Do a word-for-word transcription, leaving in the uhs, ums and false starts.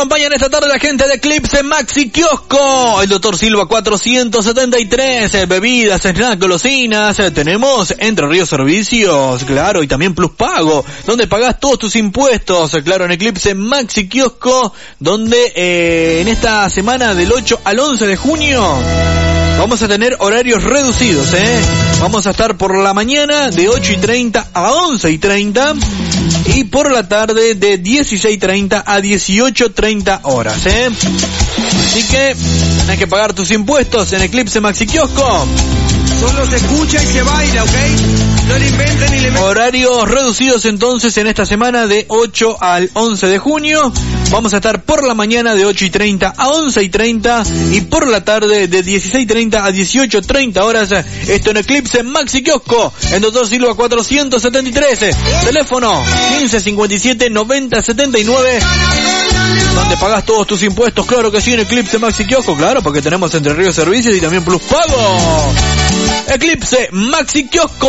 acompañan esta tarde la gente de Eclipse Maxi Kiosco, el doctor Silva cuatrocientos setenta y tres, eh, bebidas, snacks, golosinas, eh, tenemos Entre Ríos Servicios, claro, y también Plus Pago, donde pagás todos tus impuestos, eh, claro, en Eclipse Maxi Kiosco, donde eh, en esta semana del ocho al once de junio vamos a tener horarios reducidos, eh. Vamos a estar por la mañana de ocho y treinta a once y treinta y por la tarde de dieciséis y treinta a dieciocho y treinta horas, eh. Así que tenés que pagar tus impuestos en Eclipse Maxi Kiosco. Solo se escucha y se baila, ¿ok? No le inventen ni le meten. Horarios reducidos entonces en esta semana de ocho al once de junio. Vamos a estar por la mañana de ocho y treinta a once y treinta y por la tarde de dieciséis y treinta a dieciocho y treinta horas. Esto en Eclipse Maxi Kiosco, en doctor Silva cuatrocientos setenta y tres. Teléfono quince cincuenta y siete noventa setenta y nueve. Donde pagás todos tus impuestos, claro que sí, en Eclipse Maxi Kiosco, claro, porque tenemos Entre Ríos Servicios y también Plus Pago. Eclipse Maxi Kiosco.